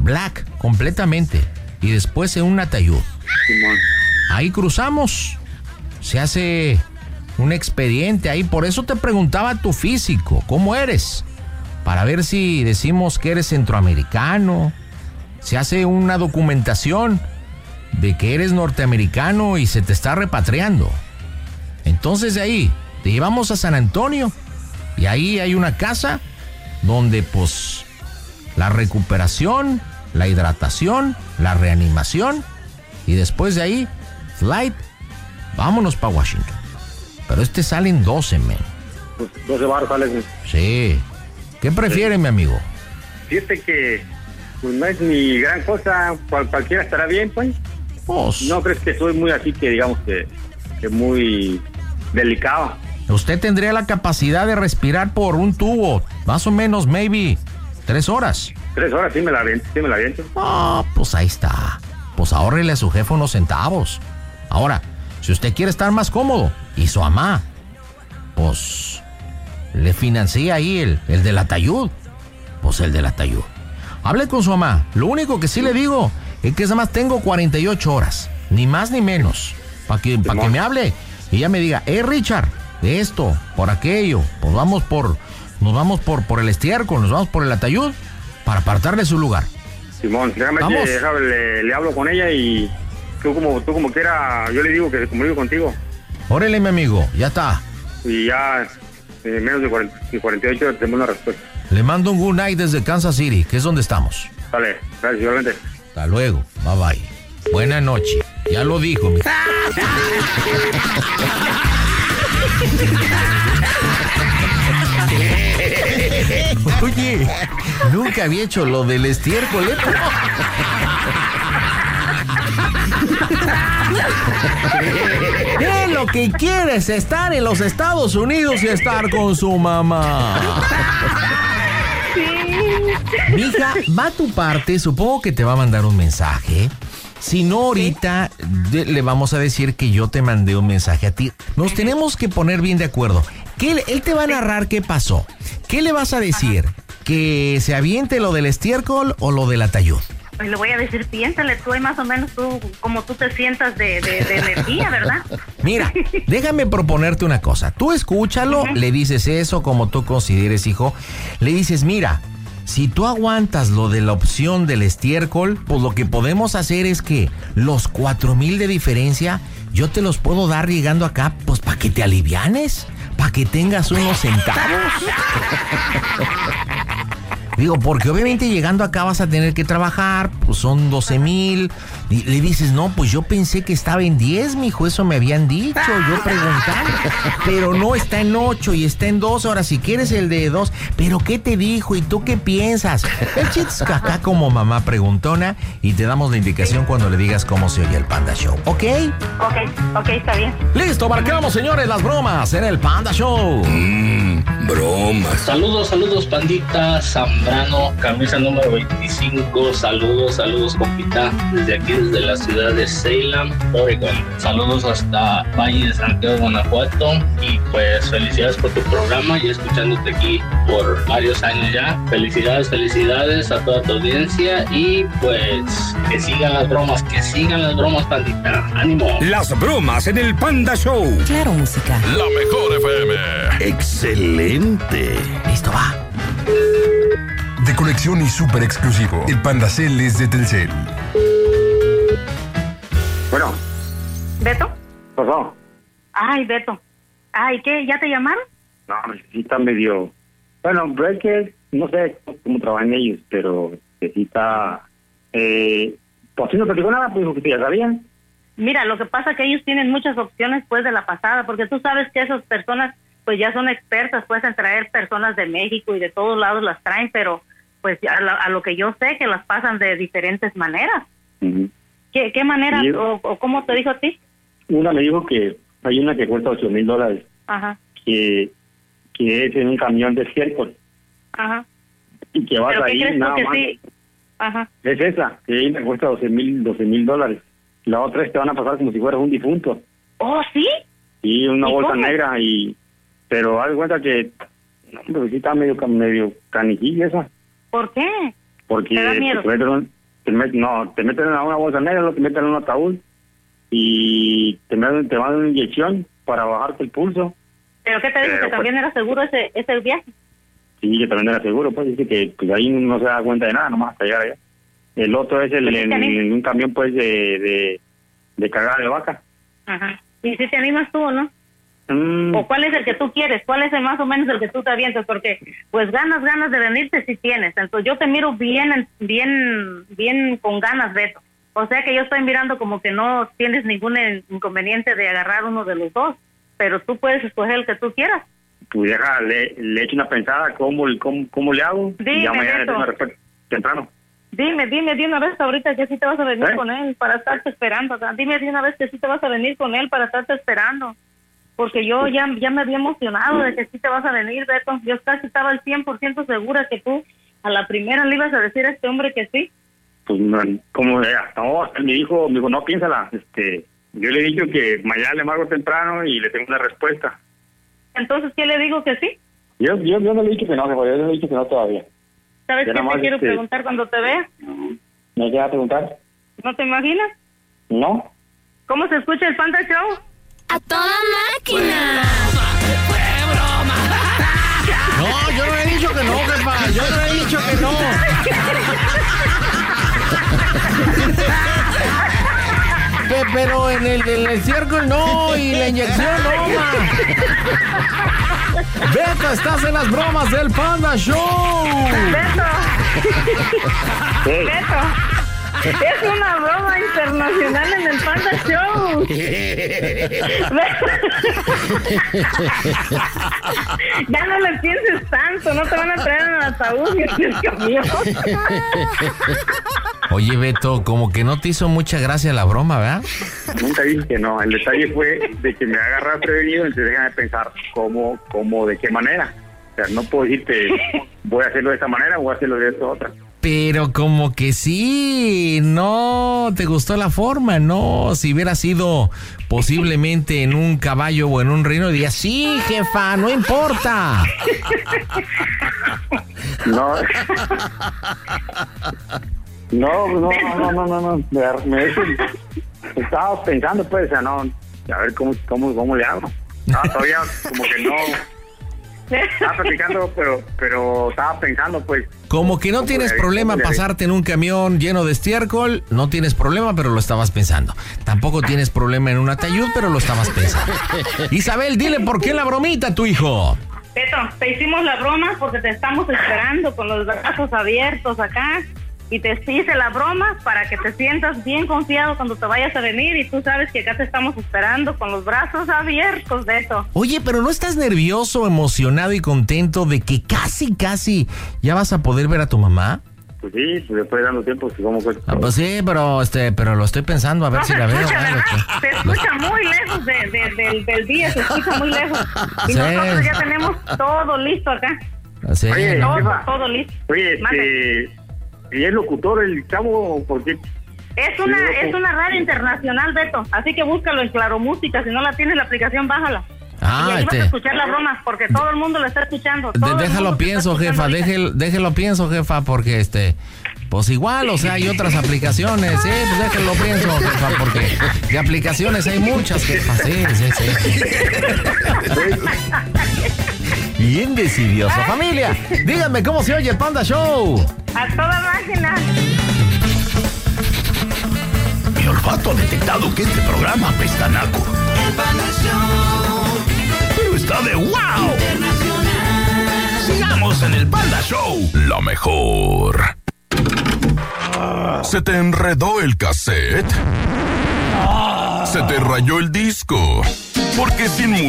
black, completamente. Y después en un Atayud. Simón. Ahí cruzamos. Se hace un expediente ahí. Por eso te preguntaba tu físico. ¿Cómo eres? Para ver si decimos que eres centroamericano. Se hace una documentación de que eres norteamericano y se te está repatriando. Entonces de ahí te llevamos a San Antonio. Y ahí hay una casa donde pues la recuperación, la hidratación, la reanimación. Y después de ahí, flight, vámonos para Washington. Pero sale en 12, men. Pues 12 baros sale. Sí. ¿Qué prefiere, mi amigo? Fíjate que pues no es ni gran cosa, cualquiera estará bien, pues. Pues, ¿No crees que soy muy así que digamos que muy delicado? usted tendría la capacidad de respirar por un tubo, más o menos, maybe 3 horas. 3 horas sí me la aviento. Ah, pues ahí está. Pues ahórrele a su jefe unos centavos. Ahora, si usted quiere estar más cómodo y su mamá, pues le financia ahí el del Atayud. Pues el del Atayud. Hable con su mamá. Lo único que sí le digo es que nada más tengo 48 horas. Ni más ni menos. Para que me hable y ella me diga, Richard, de esto, por aquello, pues nos vamos por el estiércol, nos vamos por el Atayud para apartarle su lugar. Simón, le hablo con ella y tú como quiera, yo le digo que comunico contigo. Órale, mi amigo, ya está. Y ya en menos de 48 horas tenemos una respuesta. Le mando un good night desde Kansas City, que es donde estamos. Dale, gracias, igualmente. Hasta luego, bye bye. Buena noche, ya lo dijo, mi... Oye, nunca había hecho lo del estiércol, ¿eh? Lo que quiere es estar en los Estados Unidos y estar con su mamá. Mija, va a tu parte, supongo que te va a mandar un mensaje. Si no, ahorita le vamos a decir que yo te mandé un mensaje a ti. Nos tenemos que poner bien de acuerdo. Él te va a narrar qué pasó. ¿Qué le vas a decir? ¿Que se aviente lo del estiércol o lo del Atayud? Pues le voy a decir, piénsale tú y más o menos como tú te sientas de energía, ¿verdad? Mira, déjame proponerte una cosa. Tú escúchalo, le dices eso como tú consideres, hijo. Le dices, mira, si tú aguantas lo de la opción del estiércol, pues lo que podemos hacer es que los 4,000 de diferencia, yo te los puedo dar llegando acá, pues para que te alivianes, para que tengas unos centavos. Digo, porque obviamente llegando acá vas a tener que trabajar, pues son 12,000. Y le dices, no, pues yo pensé que estaba en 10, mijo, eso me habían dicho, yo preguntando. Pero no, está en 8 y está en 2. Ahora, si quieres el de 2, ¿pero qué te dijo? ¿Y tú qué piensas? El chiste es que acá como mamá preguntona y te damos la indicación cuando le digas cómo se oye el Panda Show, ¿ok? Ok, está bien. Listo, marcamos, señores, las bromas en el Panda Show. Bromas. Saludos, pandita. Zambrano, camisa número 25. Saludos, compita. Desde aquí, desde la ciudad de Salem, Oregon. Saludos hasta Valle de Santiago, Guanajuato. Y pues felicidades por tu programa y escuchándote aquí por varios años ya. Felicidades a toda tu audiencia y pues que sigan las bromas, pandita. ¡Ánimo! Las bromas en el Panda Show. Claro, música. La mejor FM. Excelente. Listo, va. De colección y súper exclusivo. El Panda Cel es de Telcel. Bueno, ¿Beto? pasó. Ay, Beto. Ay, ¿qué? ¿Ya te llamaron? No, sí está medio... Bueno, pero es que no sé cómo trabajan ellos, pero que sí está... pues si no platicó nada, pues que ya sabían. Mira, lo que pasa es que ellos tienen muchas opciones pues de la pasada, porque tú sabes que esas personas pues ya son expertas pues en traer personas de México y de todos lados las traen, pero pues a lo que yo sé que las pasan de diferentes maneras. Uh-huh. ¿Qué manera Sí. o cómo te dijo a ti? Una me dijo que hay una que cuesta $8,000, Ajá, que es en un camión de estiércol, ajá. y que vas ¿Pero qué ahí crees tú nada que más. sí? Ajá. Es esa, que ahí me cuesta $12,000. La otra es que van a pasar como si fueras un difunto. ¿Oh, sí? Y una ¿Y bolsa cómo? negra, pero haz de cuenta que no, pero sí está medio canijilla esa. ¿Por qué? Porque ¿Te da miedo? te meten en una bolsa negra, te meten en un ataúd y te mandan una inyección para bajarte el pulso. ¿Pero qué te dijo? ¿Que también era seguro ese viaje? Sí, que también era seguro, pues dice que pues, ahí no se da cuenta de nada, nomás hasta llegar allá. El otro es en un camión pues de cagada de vaca. Ajá. ¿Y si te animas tú o no? ¿O cuál es el que tú quieres? ¿Cuál es el más o menos el que tú te avientas? Porque pues ganas de venirte sí tienes. Entonces yo te miro bien con ganas, Beto. O sea que yo estoy mirando como que no tienes ningún inconveniente de agarrar uno de los dos, pero tú puedes escoger el que tú quieras. Pues le echo una pensada cómo le hago. Dime, y ya mañana Beto. tengo una respuesta temprano. Dime de una vez ahorita que sí te vas a venir con él para estarte esperando acá. Dime de una vez que sí te vas a venir con él para estarte esperando. Porque yo ya me había emocionado de que sí te vas a venir, Beto. Yo casi estaba al 100% segura que tú a la primera le ibas a decir a este hombre que sí. Pues como hasta me dijo, no, piénsala. Yo le he dicho que mañana le marco temprano y le tengo una respuesta. Entonces, ¿qué le digo que sí? Yo no le he dicho que no, yo no le he dicho que no todavía. ¿Sabes qué te quiero preguntar cuando te vea? ¿Me quieres preguntar? ¿No te imaginas? No. ¿Cómo se escucha el Panda Show? ¡A toda máquina! No, yo no he dicho que no, jefa. Yo no he dicho que no. Pero en el circo no, y la inyección no, ma. Beto, estás en las bromas del Panda Show. Beto. Beto. Es una broma internacional en el Panda Show. Ya no le pienses tanto, no te van a traer en el ataúd ni en el camión. Oye, Beto, como que no te hizo mucha gracia la broma, ¿verdad? Nunca dije que no. El detalle fue de que me agarra prevenido, entonces déjame pensar cómo, de qué manera. O sea, no puedo decirte, voy a hacerlo de esta manera o voy a hacerlo de esta otra. Pero como que sí, no te gustó la forma, ¿no? Si hubiera sido posiblemente en un caballo o en un reino, diría, sí, jefa, no importa. No. No. Estaba pensando, pues, o sea, no, a ver cómo le hago. Todavía como que no. Estaba platicando, pero estaba pensando, pues. Como que no tienes problema pasarte en un camión lleno de estiércol, no tienes problema, pero lo estabas pensando. Tampoco tienes problema en un ataúd, pero lo estabas pensando. Isabel, dile por qué la bromita a tu hijo. Beto, te hicimos la broma porque te estamos esperando con los brazos abiertos acá. Y te hice la broma para que te sientas bien confiado cuando te vayas a venir. Y tú sabes que acá te estamos esperando con los brazos abiertos, Beto. Oye, pero ¿no estás nervioso, emocionado y contento de que casi ya vas a poder ver a tu mamá? Pues sí, pues después de dando tiempo, pues cómo fue. Pues sí, pero lo estoy pensando a ver si la veo. Se escucha muy lejos del día, se escucha muy lejos. Y nosotros ya tenemos todo listo acá. Sí. Oye, todo listo. Oye, ¿y es locutor el chavo? Porque es una radio internacional, Beto. Así que búscalo en Claro Música. Si no la tienes, la aplicación, bájala. Y ahí vas a escuchar las bromas, porque todo el mundo lo está escuchando. Déjalo pienso, jefa, déjelo pienso, jefa, porque pues igual, o sea, hay otras aplicaciones, pues déjelo pienso, jefa, porque de aplicaciones hay muchas, jefa, sí. Bien decidioso. Familia, díganme cómo se oye el Panda Show. A toda máquina. Mi olfato ha detectado que este programa apesta a naco. El Panda Show. Pero está de wow. Sigamos en el Panda Show. Lo mejor. ¿Se te enredó el cassette? ¿Se te rayó el disco? Porque sin